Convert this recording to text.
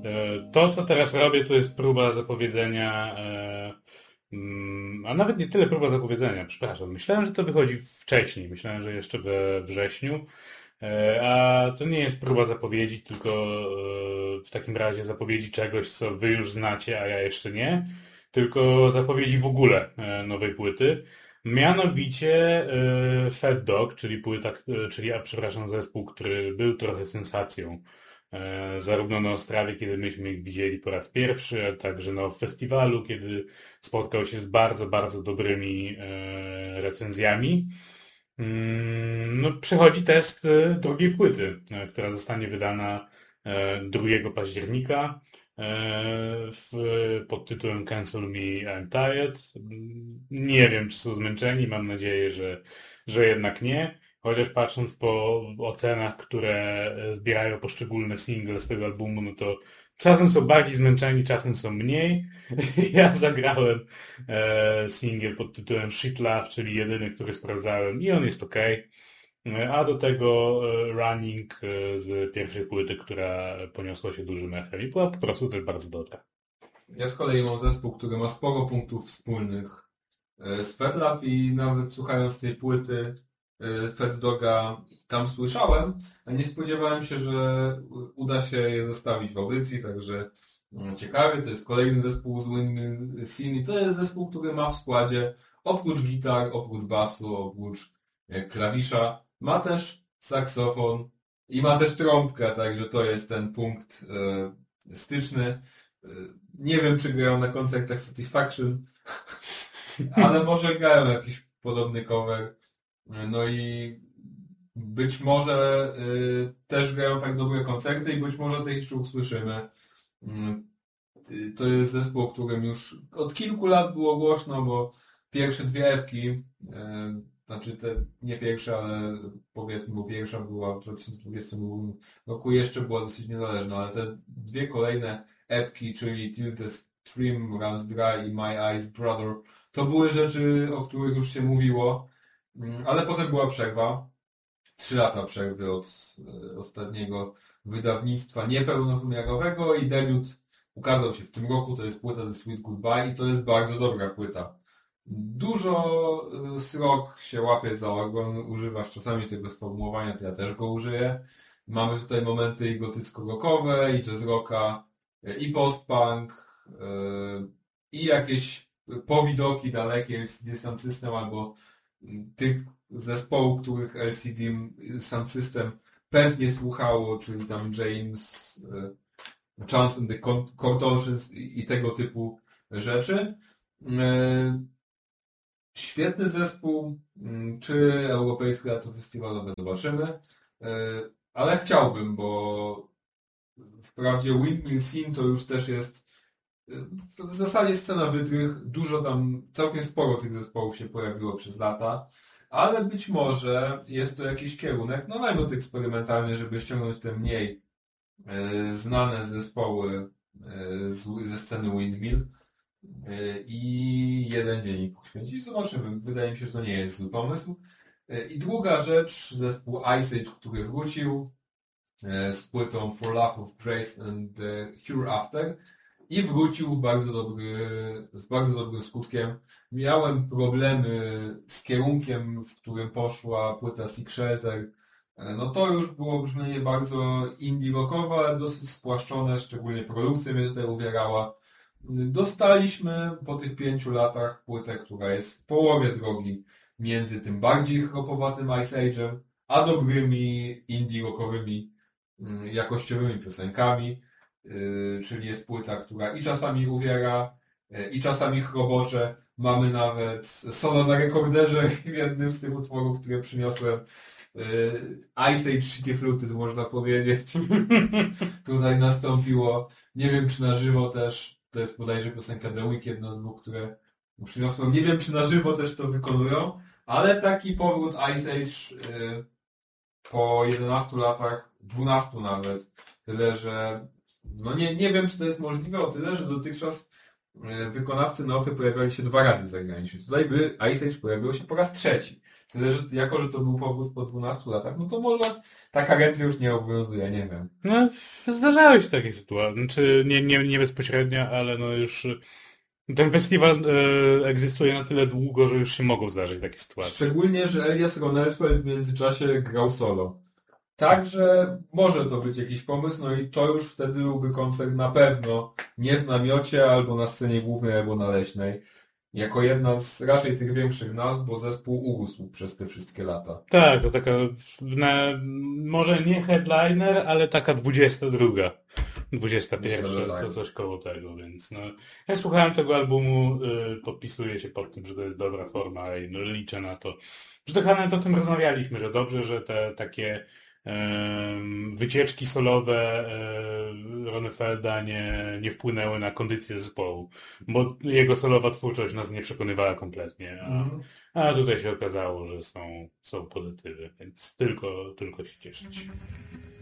To, co teraz robię, to jest próba zapowiedzenia, a nawet nie tyle próba zapowiedzenia, przepraszam. Myślałem, że to wychodzi wcześniej, myślałem, że jeszcze we wrześniu, a to nie jest próba zapowiedzi, tylko w takim razie zapowiedzi czegoś, co wy już znacie, a ja jeszcze nie, tylko zapowiedzi w ogóle nowej płyty. Mianowicie Fat Dog, czyli przepraszam, zespół, który był trochę sensacją zarówno na Ostrawie, kiedy myśmy ich widzieli po raz pierwszy, a także na festiwalu, kiedy spotkał się z bardzo, bardzo dobrymi recenzjami. No, przechodzi test drugiej płyty, która zostanie wydana 2 października pod tytułem Cancel Me, I'm Tired. Nie wiem, czy są zmęczeni, mam nadzieję, że jednak nie. Chociaż patrząc po ocenach, które zbierają poszczególne single z tego albumu, no to czasem są bardziej zmęczeni, czasem są mniej. Ja zagrałem singiel pod tytułem Shit Love, czyli jedyny, który sprawdzałem i on jest okej. A do tego Running z pierwszej płyty, która poniosła się dużym echem i była po prostu też bardzo dobra. Ja z kolei mam zespół, który ma sporo punktów wspólnych z Fat Love i nawet słuchając tej płyty Fat Doga tam słyszałem, a nie spodziewałem się, że uda się je zestawić w audycji, także ciekawie, to jest kolejny zespół z Windmill Scene i to jest zespół, który ma w składzie oprócz gitar, oprócz basu, oprócz klawisza, ma też saksofon i ma też trąbkę, także to jest ten punkt styczny. Nie wiem, czy grają na koncertach Satisfaction, ale może grają jakiś podobny cover. No i być może też grają tak dobre koncerty i być może też jeszcze usłyszymy. To jest zespół, o którym już od kilku lat było głośno, bo pierwsze 2 epki, znaczy te nie pierwsze, ale powiedzmy, bo pierwsza była w 2022 roku, jeszcze była dosyć niezależna, ale te 2 kolejne epki, czyli Till the Stream Runs Dry i My Eyes Brother, to były rzeczy, o których już się mówiło, ale potem była przerwa, 3 lata przerwy od ostatniego wydawnictwa niepełnowymiarowego i debiut ukazał się w tym roku, to jest płyta The Sweet Goodbye i to jest bardzo dobra płyta. Dużo srok się łapie za ogon, używasz czasami tego sformułowania, to ja też go użyję. Mamy tutaj momenty i gotycko-rockowe, i jazz rocka, i post-punk, i jakieś powidoki dalekie LCD Sound System albo tych zespołów, których LCD Sound System pewnie słuchało, czyli tam James, Chance and the Contortions i tego typu rzeczy. Świetny zespół, czy europejskie lato festiwalowe zobaczymy, ale chciałbym, bo wprawdzie Windmill Scene to już też jest w zasadzie scena wytrych, dużo tam, całkiem sporo tych zespołów się pojawiło przez lata, ale być może jest to jakiś kierunek, no najmniej eksperymentalny, żeby ściągnąć te mniej znane zespoły ze sceny Windmill i jeden dzień ich poświęcić. Zobaczymy. Wydaje mi się, że to nie jest zły pomysł. I druga rzecz, zespół Ice Age, który wrócił z płytą For Love of Grace and the Hereafter i wrócił z bardzo dobrym skutkiem. Miałem problemy z kierunkiem, w którym poszła płyta Sick Shelter. No to już było brzmienie bardzo indie rockowe, ale dosyć spłaszczone, szczególnie produkcja mnie tutaj uwierała. Dostaliśmy po tych 5 latach płytę, która jest w połowie drogi między tym bardziej chropowatym Ice Age'em, a dobrymi indie rockowymi, jakościowymi piosenkami. Czyli jest płyta, która i czasami uwiera, i czasami chrobocze. Mamy nawet solo na rekorderze w jednym z tych utworów, które przyniosłem. Ice Age Shitty Fluted, można powiedzieć. Tutaj nastąpiło. Nie wiem, czy na żywo też. To jest bodajże piosenka The Week, jedna z 2, które przyniosłem. Nie wiem, czy na żywo też to wykonują, ale taki powrót Ice Age po 11 latach, 12 nawet. Tyle, że no nie wiem, czy to jest możliwe, o tyle, że dotychczas wykonawcy na OFE pojawiali się 2 razy zagranicznie. Tutaj by Ice Age pojawiło się po raz 3. Tyle, że jako, że to był powód po 12 latach, no to może ta karencja już nie obowiązuje, nie wiem. No, zdarzały się takie sytuacje. Znaczy, nie bezpośrednio, ale no już ten festiwal egzystuje na tyle długo, że już się mogą zdarzyć takie sytuacje. Szczególnie, że Elias Ronelfeld w międzyczasie grał solo. Także może to być jakiś pomysł, no i to już wtedy byłby koncert na pewno nie w namiocie, albo na scenie głównej, albo na leśnej. Jako jedna z raczej tych większych nazw, bo zespół urósł przez te wszystkie lata. Tak, to taka, może nie headliner, ale taka 22, 21, Myślę, że tak. coś koło tego, więc no. Ja słuchałem tego albumu, podpisuję się pod tym, że to jest dobra forma i no, liczę na to. Że to Hanet o tym rozmawialiśmy, że dobrze, że te takie wycieczki solowe Ronefelda nie wpłynęły na kondycję zespołu, bo jego solowa twórczość nas nie przekonywała kompletnie, a tutaj się okazało, że są pozytywy, więc tylko się cieszyć.